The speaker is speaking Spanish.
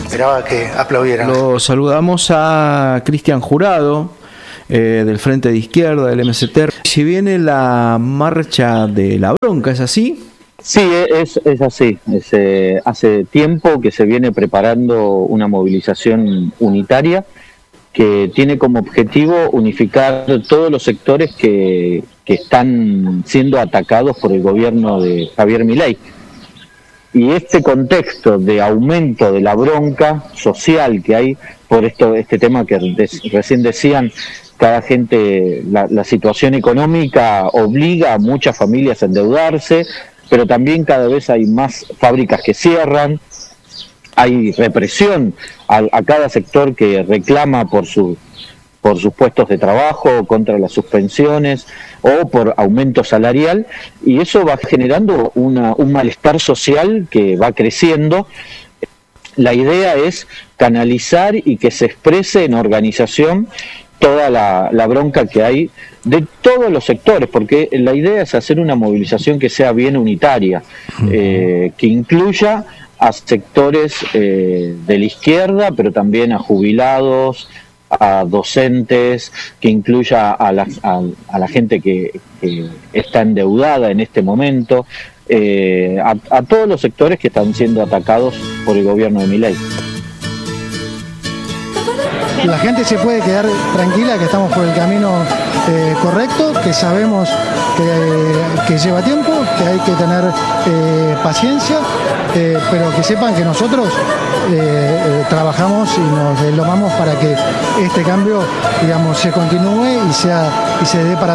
esperaba que aplaudieran. Lo saludamos a Cristian Jurado, del Frente de Izquierda, del MST. Si viene la marcha de la bronca, ¿es así? Sí, es así. Hace tiempo que se viene preparando una movilización unitaria que tiene como objetivo unificar todos los sectores que están siendo atacados por el gobierno de Javier Milei. Y este contexto de aumento de la bronca social que hay por este tema que recién decían, cada gente, la situación económica obliga a muchas familias a endeudarse, pero también cada vez hay más fábricas que cierran, hay represión a cada sector que reclama por sus puestos de trabajo, contra las suspensiones o por aumento salarial, y eso va generando un malestar social que va creciendo. La idea es canalizar y que se exprese en organización toda la bronca que hay de todos los sectores, porque la idea es hacer una movilización que sea bien unitaria, que incluya a sectores de la izquierda, pero también a jubilados, a docentes, que incluya a la gente que está endeudada en este momento, a todos los sectores que están siendo atacados por el gobierno de Milei. La gente se puede quedar tranquila que estamos por el camino correcto, que sabemos que lleva tiempo, que hay que tener paciencia, pero que sepan que nosotros trabajamos y nos deslomamos para que este cambio, digamos, se continúe y se dé para